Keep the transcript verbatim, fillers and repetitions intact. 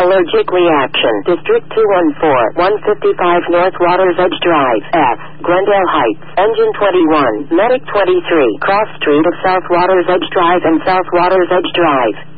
allergic reaction. District two one four, one fifty-five North Waters Edge Drive, F. Glendale Heights. Engine twenty-one, Medic twenty-three. Cross Street of South Waters Edge Drive and South Waters Edge Drive.